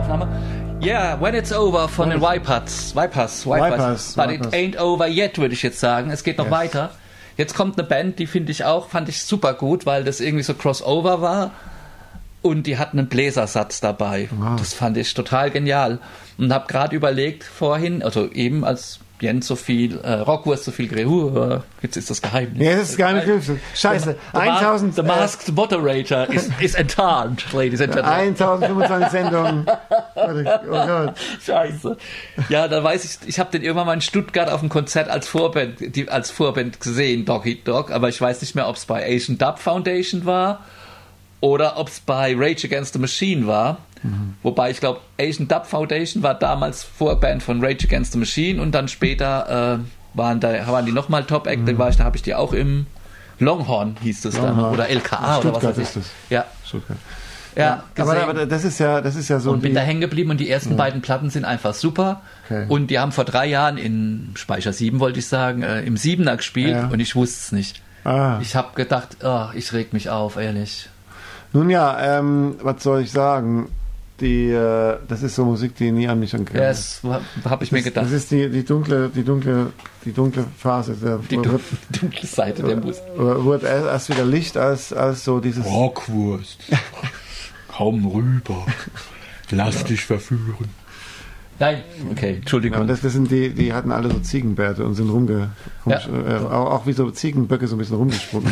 Aufnahme. Yeah, When It's Over von den Vipers. But it ain't over yet, würde ich jetzt sagen. Es geht noch weiter. Jetzt kommt eine Band, die fand ich super gut, weil das irgendwie so Crossover war. Und die hatten einen Bläsersatz dabei. Wow. Das fand ich total genial. Und habe gerade überlegt vorhin, also eben als Jens so viel Rockwurst, so viel Grehur, jetzt ist das Geheimnis. Ja, das ist Geheimnis. Scheiße. The Masked Moderator ist enttarnt, Ladies and Gentlemen. 1025 Sendungen. Oh Gott. Scheiße. Ja, da weiß ich habe den irgendwann mal in Stuttgart auf dem Konzert als Vorband gesehen, Doggy Dog, aber ich weiß nicht mehr, ob es bei Asian Dub Foundation war oder ob es bei Rage Against the Machine war. Wobei ich glaube, Asian Dub Foundation war damals Vorband von Rage Against the Machine und dann später waren die nochmal Top Act, da habe ich die auch im Longhorn hieß das dann oder LKA Stuttgart oder was ist das. Ja. Stuttgart. Ja, aber das ist ja so. Und bin da hängen geblieben und die ersten beiden Platten sind einfach super. Okay. Und die haben vor 3 Jahren in Speicher 7, wollte ich sagen, im 7er gespielt und ich wusste es nicht. Ich habe gedacht, ich reg mich auf, ehrlich. Nun ja, was soll ich sagen? Das ist so Musik, die nie an mich ankommt. Ja, das habe ich mir gedacht. Das ist die dunkle Phase. Die dunkle Seite der Musik. Wurde erst wieder Licht als so dieses... Rockwurst. Komm rüber. Lass dich verführen. Nein, okay, Entschuldigung. Ja, das sind die hatten alle so Ziegenbärte und sind auch wie so Ziegenböcke so ein bisschen rumgesprungen.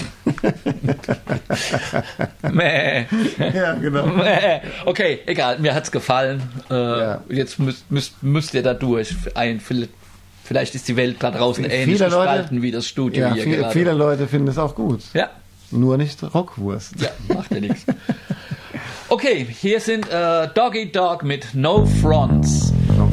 Mäh. Ja, genau. Mäh. Okay, egal, mir hat's gefallen. Jetzt müsst ihr da durch. Vielleicht ist die Welt da draußen ähnlich gestalten wie das Studio hier gerade. Viele Leute finden es auch gut. Ja. Nur nicht Rockwurst. Ja, macht ja nichts. Okay, hier sind Doggy Dog mit No Fronts.